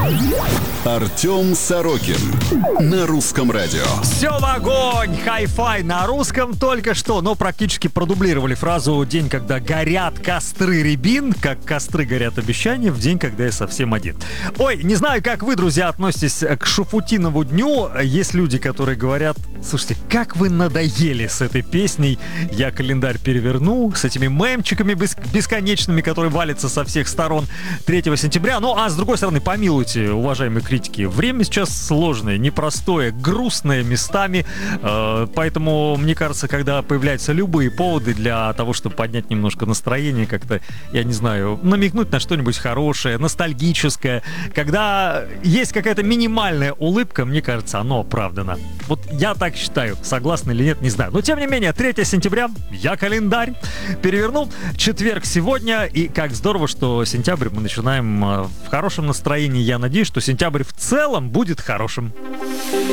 Артем Сорокин на русском радио. Все в огонь! Хай-фай на русском только что, но практически продублировали фразу «День, когда горят костры рябин», как костры горят обещания в день, когда я совсем один. Ой, не знаю, как вы, друзья, относитесь к Шуфутинову дню. Есть люди, которые говорят: слушайте, как вы надоели с этой песней. Я календарь переверну, с этими мемчиками бесконечными, которые валятся со всех сторон 3 сентября. Ну, а с другой стороны, помилуйте, уважаемые критики, время сейчас сложное, непростое, грустное местами, поэтому, мне кажется, когда появляются любые поводы для того, чтобы поднять немножко настроение, как-то, я не знаю, намекнуть на что-нибудь хорошее, ностальгическое, когда есть какая-то минимальная улыбка, мне кажется, оно оправдано. Вот я так считаю, согласны или нет, не знаю. Но, тем не менее, 3 сентября, я календарь перевернул, четверг сегодня, и как здорово, что сентябрь мы начинаем в хорошем настроении. Я надеюсь, что сентябрь в целом будет хорошим.